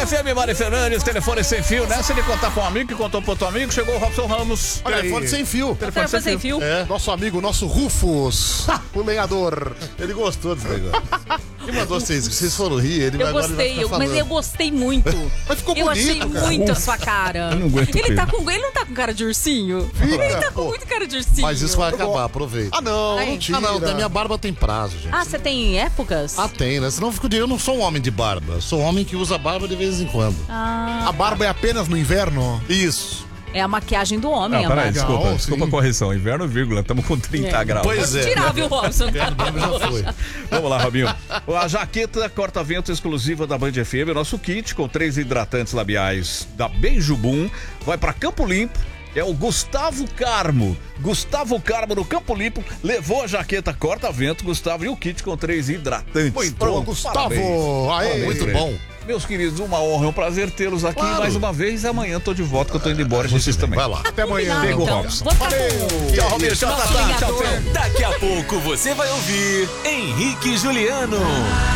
FM, Mari Fernandes, telefone sem fio, né? Se ele contar com um amigo que contou pro outro amigo, chegou o Robson Ramos. Telefone sem fio. Telefone sem fio. É, nosso amigo, nosso Rufus, o lenhador. Ele gostou desse negócio. Ele mandou vocês foram rir, ele Eu agora gostei, ele vai ficar mas eu falando. gostei muito. Mas ficou Eu bonito, achei cara. muito a sua cara. Eu não aguento Ele ver. não tá com cara de ursinho? Fica, Ele tá com pô. muito cara de ursinho. Mas isso vai acabar, aproveita. Ah, não, Ai. não tira. Ah, não, da minha barba tem prazo, gente. Ah, você tem épocas? Ah, tem, né? Senão eu não sou um homem de barba. Sou um homem que usa barba de vez em quando. Ah, A barba é apenas no inverno? Isso. é a maquiagem do homem, Não, peraí, amado. desculpa sim. a correção. Inverno, vírgula, estamos com 30 graus. Pois é. Tirar, viu, Robson? Já foi. Vamos lá, Robinho. A jaqueta corta-vento exclusiva da Band FM, o nosso kit com 3 hidratantes labiais da Beijubum, vai para Campo Limpo. É o Gustavo Carmo. Gustavo Carmo no Campo Limpo levou a jaqueta corta-vento, Gustavo, e o kit com 3 hidratantes. Muito Pronto, bom, Gustavo. parabéns. Aê. Muito bom. Meus queridos, uma honra, é um prazer tê-los aqui Claro. mais uma vez. Amanhã tô de volta, que eu tô indo embora, vocês também. Vai lá. Até amanhã. Combinado, Pegou, então. Robson. Vou ficar com... Tchau, Robinho. Tchau, Nosso Tatá. Tchau, lenhador. Fê. Daqui a pouco você vai ouvir Henrique e Juliano.